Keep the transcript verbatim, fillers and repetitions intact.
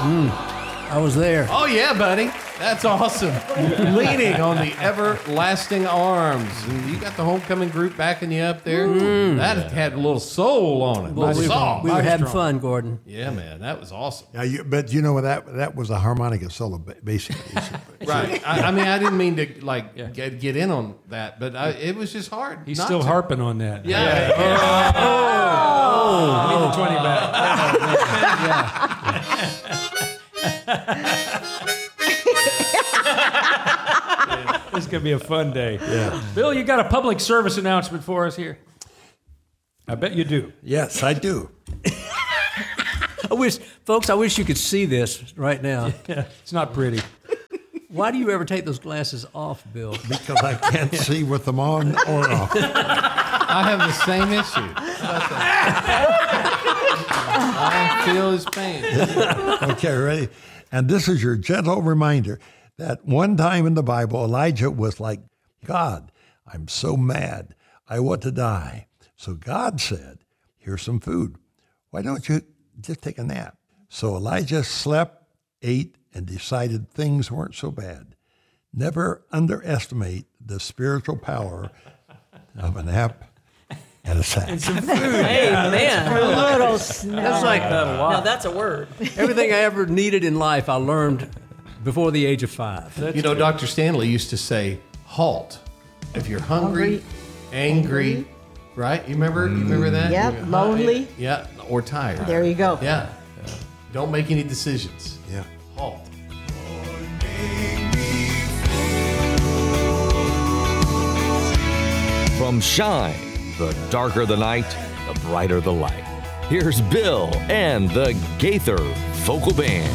I was there. Oh, yeah, buddy. That's awesome. Leaning on the everlasting arms. And you got the homecoming group backing you up there. That had a little soul on it. Well, I we, saw. we were Mighty having strong. fun, Gordon. Yeah, man. That was awesome. Yeah, you, but you know that that was a harmonica solo, ba- basically. Right. I, I mean, I didn't mean to, like, get, get in on that, but I, it was just hard. He's not still to. harping on that. Yeah. I need the twenty back. This is going to be a fun day. Yeah. Bill, you got a public service announcement for us here? I bet you do. Yes, I do. I wish, folks, I wish you could see this right now. Yeah, it's not pretty. Why do you ever take those glasses off, Bill? Because I can't see with them on or off. I have the same issue. How about that? I feel his pain. Okay, ready? And this is your gentle reminder that one time in the Bible, Elijah was like, God, I'm so mad. I want to die. So God said, here's some food. Why don't you just take a nap? So Elijah slept, ate, and decided things weren't so bad. Never underestimate the spiritual power of a nap and a sack. Amen. A little snack. That's like Now that's a word. everything I ever needed in life I learned before the age of five. You know, Doctor Stanley used to say, halt. If you're hungry, Hungry, angry, right? You remember? You remember that? Yep, You're lonely. Yeah, or tired. There you go. Yeah. Don't make any decisions. Yeah. Halt. From Shine, the darker the night, the brighter the light. Here's Bill and the Gaither Vocal Band.